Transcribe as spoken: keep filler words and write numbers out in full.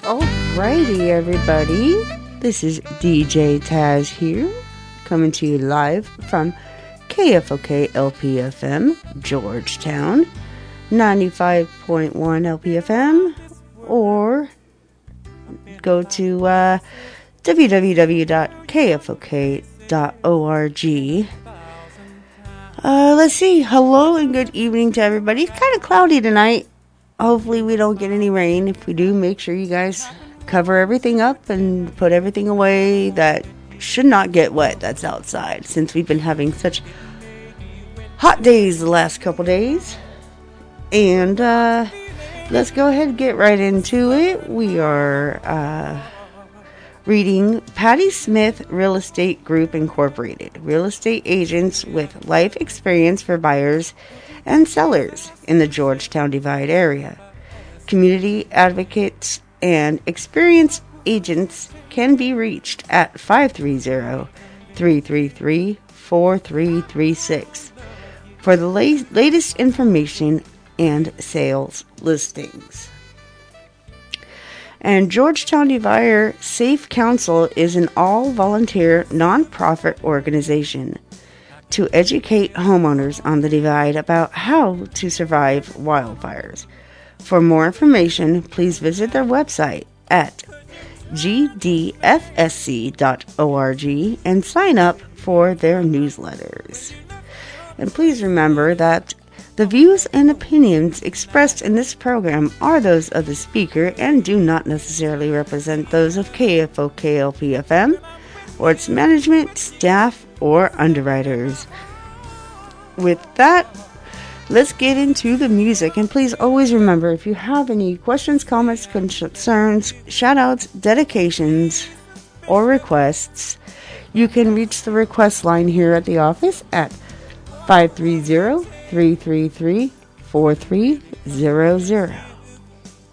Alrighty, everybody. This is D J Taz here, coming to you live from K F O K L P F M, Georgetown, ninety-five point one L P F M, or go to uh, w w w dot k f o k dot org. Uh, let's see. Hello and good evening to everybody. It's kind of cloudy tonight. Hopefully we don't get any rain. If we do, make sure you guys cover everything up and put everything away that should not get wet that's outside, since we've been having such hot days the last couple days. And uh, let's go ahead and get right into it. We are uh, reading Patty Smith Real Estate Group Incorporated, real estate agents with life experience for buyers and sellers in the Georgetown Divide area. Community advocates and experienced agents can be reached at five three zero, three three three, four three three six for the la- latest information and sales listings. And Georgetown Divide Safe Council is an all-volunteer nonprofit organization to educate homeowners on the Divide about how to survive wildfires. For more information, please visit their website at g d f s c dot org and sign up for their newsletters. And please remember that the views and opinions expressed in this program are those of the speaker and do not necessarily represent those of K F O K L P F M or its management, staff, or underwriters. With that, let's get into the music. And please always remember, if you have any questions, comments, concerns, shout-outs, dedications, or requests, you can reach the request line here at the office at five three zero, three three three, four three zero zero.